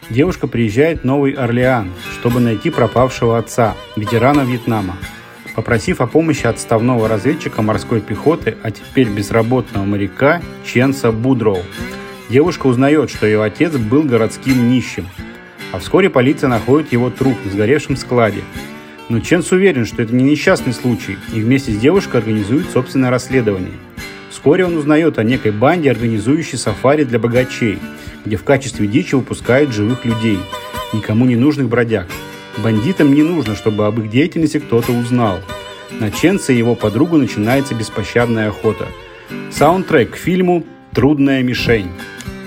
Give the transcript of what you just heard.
девушка приезжает в Новый Орлеан, чтобы найти пропавшего отца, ветерана Вьетнама. Попросив о помощи отставного разведчика морской пехоты, а теперь безработного моряка Ченса Будроу, девушка узнает, что ее отец был городским нищим. А вскоре полиция находит его труп в сгоревшем складе. Но Ченс уверен, что это не несчастный случай, и вместе с девушкой организует собственное расследование. Вскоре он узнает о некой банде, организующей сафари для богачей, где в качестве дичи выпускают живых людей, никому не нужных бродяг. Бандитам не нужно, чтобы об их деятельности кто-то узнал. На Ченса и его подругу начинается беспощадная охота. Саундтрек к фильму «Трудная мишень».